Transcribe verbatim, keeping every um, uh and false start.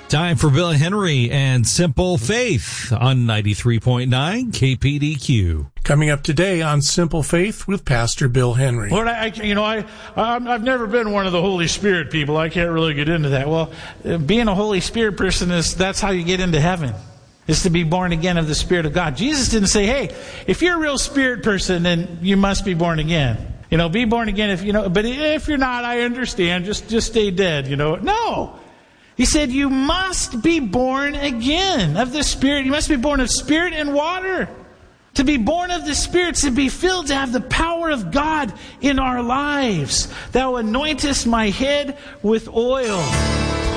Time for Bill Henry and Simple Faith on ninety-three point nine K P D Q. Coming up today on Simple Faith with Pastor Bill Henry. Lord, I, you know, I, I've never been one of the Holy Spirit people. I can't really get into that. Well, being a Holy Spirit person is, that's how you get into heaven, is to be born again of the Spirit of God. Jesus didn't say, hey, if you're a real Spirit person, then you must be born again. You know, be born again if, you know, but if you're not, I understand, just, just stay dead, you know. No. He said, you must be born again of the Spirit. You must be born of Spirit and water. To be born of the Spirit, to be filled, to have the power of God in our lives. Thou anointest my head with oil.